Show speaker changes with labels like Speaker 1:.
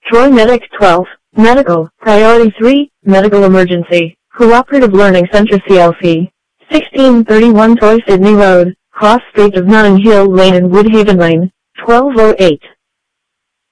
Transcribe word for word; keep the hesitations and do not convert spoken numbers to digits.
Speaker 1: Troy Medic twelve, Medical, Priority three, Medical Emergency, Cooperative Learning Center C L C, sixteen thirty-one Troy Sydney Road, Cross Street of Notting Hill Lane and Woodhaven Lane, twelve oh eight.